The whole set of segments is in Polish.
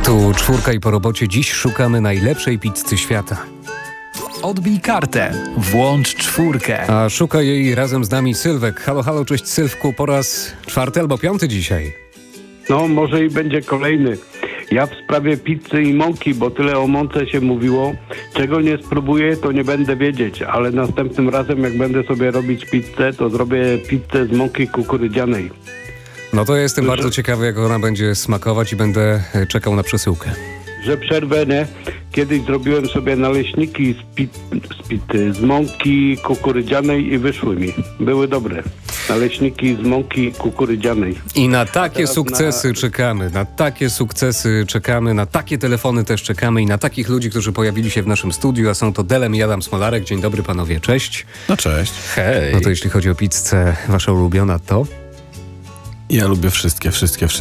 Tu czwórka i po robocie. Dziś szukamy najlepszej pizzy świata. Odbij kartę. Włącz czwórkę. A szuka jej razem z nami Sylwek. Halo, halo, cześć Sylwku. Po raz 4. albo 5. dzisiaj. No, może i będzie kolejny. Ja w sprawie pizzy i mąki, bo tyle o mące się mówiło. Czego nie spróbuję, to nie będę wiedzieć, ale następnym razem, jak będę sobie robić pizzę, to zrobię pizzę z mąki kukurydzianej. No to ja jestem bardzo ciekawy, jak ona będzie smakować i będę czekał na przesyłkę. Że przerwę, nie? Kiedyś zrobiłem sobie naleśniki z mąki kukurydzianej i wyszły mi. Były dobre. Naleśniki z mąki kukurydzianej. I na takie sukcesy czekamy, na takie sukcesy czekamy, na takie telefony też czekamy i na takich ludzi, którzy pojawili się w naszym studiu, a są to Delem i Adam Smolarek. Dzień dobry panowie, cześć. No cześć. Hej. No to jeśli chodzi o pizzę, wasza ulubiona to? Ja lubię wszystkie.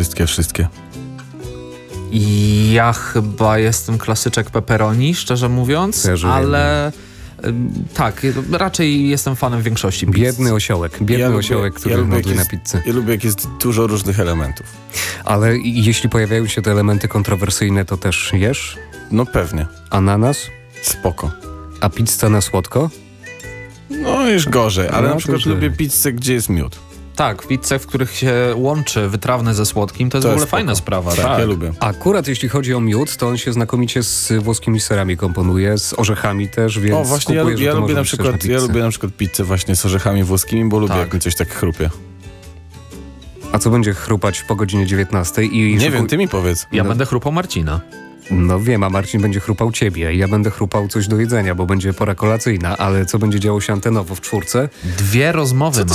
Ja chyba jestem klasyczek pepperoni, szczerze mówiąc, Też ale tak, raczej jestem fanem większości pizz. Biedny osiołek, który notuje na pizzę. Ja lubię, jak jest dużo różnych elementów. Ale jeśli pojawiają się te elementy kontrowersyjne, to też jesz? No pewnie. Ananas? Spoko. A pizza na słodko? No już gorzej, ale No, na to przykład źle. lubię pizzę, gdzie jest miód. Tak, pizze, w których się łączy wytrawne ze słodkim, to jest To w ogóle jest fajna spoko. sprawa. Tak, ja lubię. Akurat jeśli chodzi o miód, to on się znakomicie z włoskimi serami komponuje, z orzechami też, więc O, właśnie kupuję, że ja to lubię może na być też przykład, pizzę. ja lubię na przykład pizzę właśnie z orzechami włoskimi, bo lubię, Tak. jak mi coś tak chrupie. A co będzie chrupać po godzinie 19? Nie wiem, ty mi powiedz. Ja No. będę chrupał Marcina. No wiem, a Marcin będzie chrupał ciebie. Ja będę chrupał coś do jedzenia, bo będzie pora kolacyjna, ale co będzie działo się antenowo w 4? 2 rozmowy Co to